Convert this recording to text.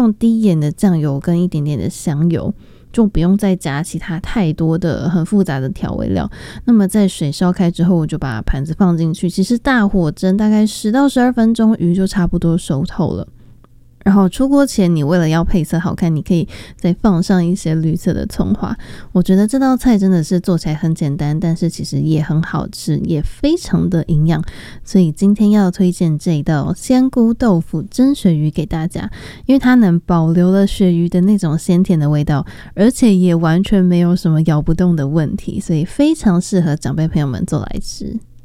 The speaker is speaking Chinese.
用低盐的酱油跟一点点的香油，就不用再加其他太多的很复杂的调味料。那么在水烧开之后，我就把盘子放进去，其实大火蒸大概10到12分钟，鱼就差不多熟透了。然后出锅前，你为了要配色好看，你可以再放上一些绿色的葱花。我觉得这道菜真的是做起来很简单，但是其实也很好吃，也非常的营养。所以今天要推荐这一道鲜菇豆腐蒸鳕鱼给大家，因为它能保留了鳕鱼的那种鲜甜的味道，而且也完全没有什么咬不动的问题，所以非常适合长辈朋友们做来吃。